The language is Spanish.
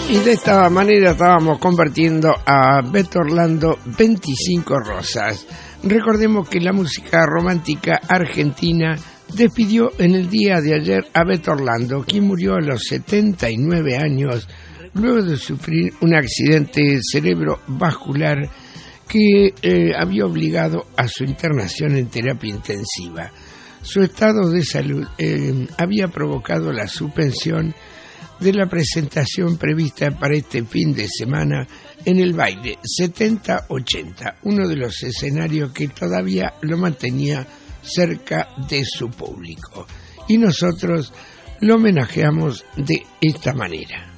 Y de esta manera estábamos compartiendo a Beto Orlando 25 Rosas. Recordemos que la música romántica argentina despidió en el día de ayer a Beto Orlando, quien murió a los 79 años luego de sufrir un accidente cerebrovascular que había obligado a su internación en terapia intensiva. Su estado de salud había provocado la suspensión de la presentación prevista para este fin de semana en el baile 70-80, uno de los escenarios que todavía lo mantenía cerca de su público. Y nosotros lo homenajeamos de esta manera.